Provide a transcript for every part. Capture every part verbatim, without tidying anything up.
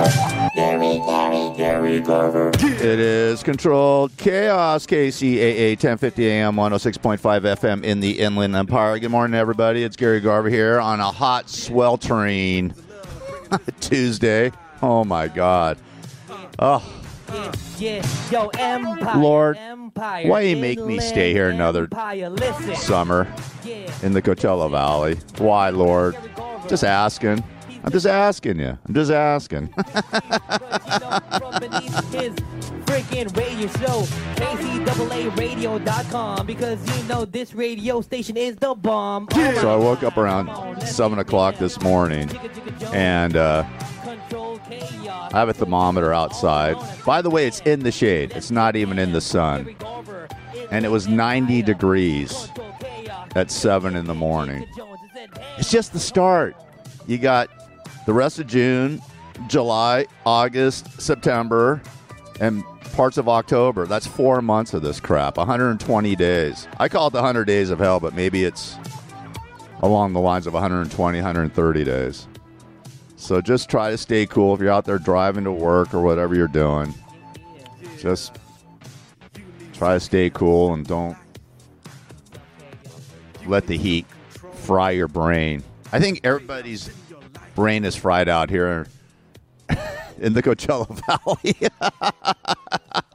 Gary, Gary, Gary Garver. It is Controlled Chaos, K C A A, ten fifty A M, one oh six point five F M in the Inland Empire. Good morning, everybody. It's Gary Garver here on a hot, sweltering Tuesday. Oh, my God. Oh. Yo, Empire, Lord, Empire, why you make me stay here another summer in the Coachella Valley? Why, Lord? Just asking. I'm just asking you. I'm just asking. Freaking radio show, K C A A radio dot com, because you know this radio station is the bomb. So I woke up around seven o'clock this morning, and uh, I have a thermometer outside. By the way, it's in the shade. It's not even in the sun. And it was ninety degrees at seven in the morning. It's just the start. You got the rest of June, July, August, September, and parts of October. That's four months of this crap. one hundred twenty days. I call it the one hundred days of hell, but maybe it's along the lines of one hundred twenty, one hundred thirty days. So just try to stay cool if you're out there driving to work or whatever you're doing. Just try to stay cool and don't let the heat fry your brain. I think everybody's brain is fried out here in the Coachella Valley.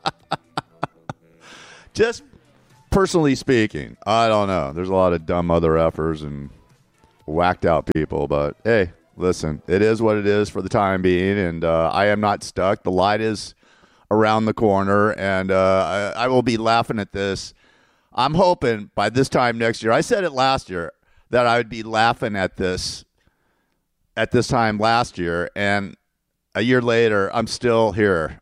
Just personally speaking, I don't know. There's a lot of dumb other effers and whacked out people, but hey, listen, it is what it is for the time being, and uh, I am not stuck. The light is around the corner, and uh, I, I will be laughing at this. I'm hoping by this time next year, I said it last year, that I would be laughing at this at this time last year, and a year later, I'm still here.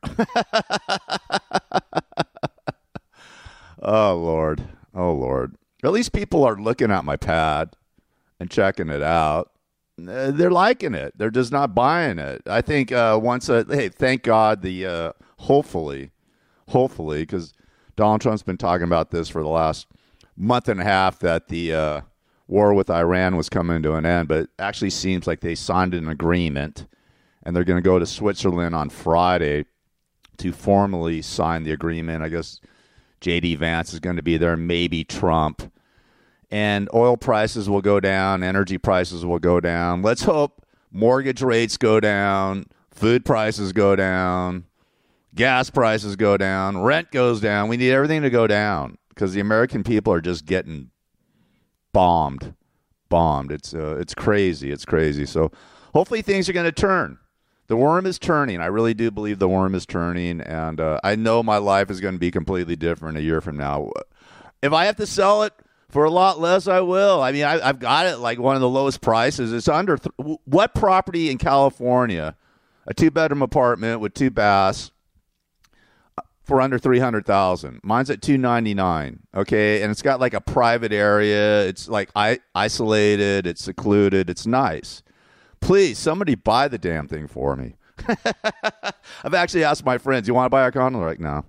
Oh, Lord. Oh, Lord. At least people are looking at my pad and checking it out. They're liking it. They're just not buying it. I think uh, once, a, hey, thank God, the uh, hopefully, hopefully, because Donald Trump's been talking about this for the last month and a half, that the uh, war with Iran was coming to an end, but it actually seems like they signed an agreement, and they're going to go to Switzerland on Friday to formally sign the agreement. I guess J D Vance is going to be there, maybe Trump. And oil prices will go down, energy prices will go down. Let's hope mortgage rates go down, food prices go down, gas prices go down, rent goes down. We need everything to go down because the American people are just getting bombed, bombed. It's uh, it's crazy. It's crazy. So hopefully things are going to turn. The worm is turning. I really do believe the worm is turning, and uh, I know my life is going to be completely different a year from now. If I have to sell it for a lot less, I will. I mean, I, I've got it like one of the lowest prices. It's under th- what property in California, a two-bedroom apartment with two baths, for under three hundred thousand dollars. Mine's at two ninety-nine. Okay, and it's got like a private area. It's like I- isolated. It's secluded. It's nice. Please, somebody buy the damn thing for me. I've actually asked my friends, you want to buy a condo right now?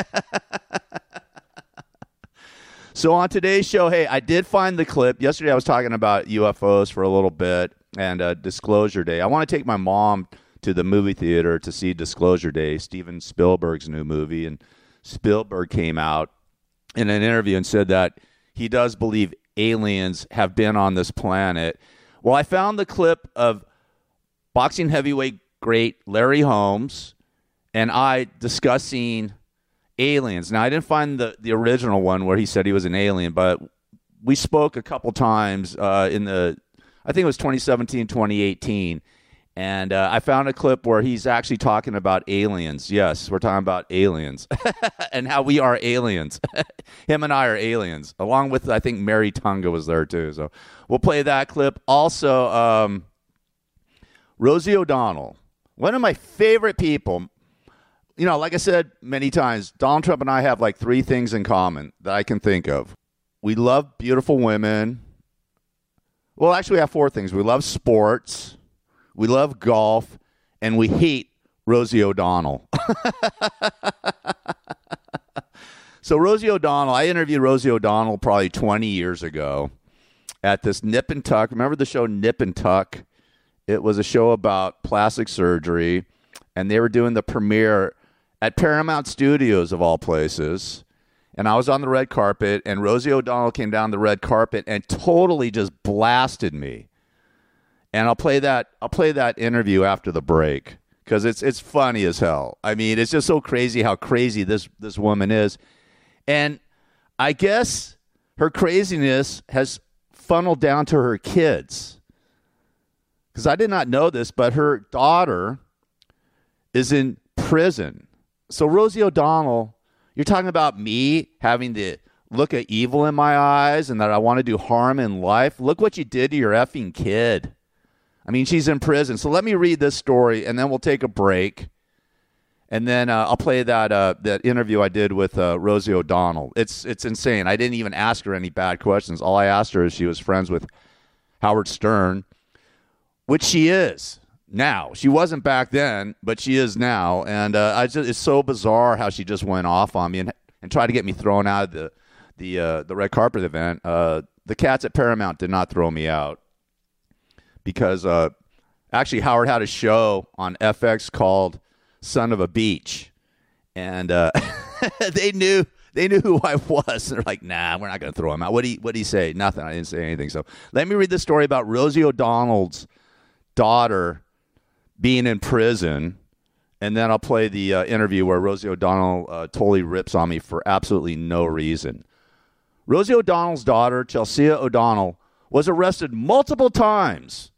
So on today's show, hey, I did find the clip. Yesterday I was talking about U F Os for a little bit and uh, Disclosure Day. I want to take my mom to the movie theater to see Disclosure Day, Steven Spielberg's new movie. And Spielberg came out in an interview and said that he does believe aliens have been on this planet. Well, I found the clip of boxing heavyweight great Larry Holmes and I discussing aliens. Now, I didn't find the, the original one where he said he was an alien, but we spoke a couple times uh, in the, I think it was twenty seventeen, twenty eighteen, and uh, I found a clip where he's actually talking about aliens. Yes, we're talking about aliens and how we are aliens. Him and I are aliens, along with, I think, Mary Tunga was there too. So we'll play that clip. Also, um, Rosie O'Donnell, one of my favorite people. You know, like I said many times, Donald Trump and I have like three things in common that I can think of. We love beautiful women. Well, actually, we have four things. We love sports, we love golf, and we hate Rosie O'Donnell. So Rosie O'Donnell, I interviewed Rosie O'Donnell probably twenty years ago at this Nip and Tuck. Remember the show Nip and Tuck? It was a show about plastic surgery. and they were doing the premiere at Paramount Studios, of all places. And I was on the red carpet, and Rosie O'Donnell came down the red carpet and totally just blasted me. And I'll play that. I'll play that interview after the break because it's it's funny as hell. I mean, it's just so crazy how crazy this this woman is, and I guess her craziness has funneled down to her kids. Because I did not know this, but her daughter is in prison. So Rosie O'Donnell, you're talking about me having to look at evil in my eyes and that I want to do harm in life? Look what you did to your effing kid. I mean, she's in prison. So let me read this story, and then we'll take a break. And then uh, I'll play that uh, that interview I did with uh, Rosie O'Donnell. It's it's insane. I didn't even ask her any bad questions. All I asked her is she was friends with Howard Stern, which she is now. She wasn't back then, but she is now. And uh, I just it's so bizarre how she just went off on me and and tried to get me thrown out of the the uh, the red carpet event. Uh, the cats at Paramount did not throw me out because uh, actually Howard had a show on F X called Son of a Beach, and uh, they knew they knew who I was. They're like, "Nah, we're not going to throw him out." What do you what do you say? Nothing. I didn't say anything. So let me read the story about Rosie O'Donnell's daughter being in prison, and then I'll play the uh, interview where Rosie O'Donnell uh, totally rips on me for absolutely no reason. Rosie O'Donnell's daughter, Chelsea O'Donnell, was arrested multiple times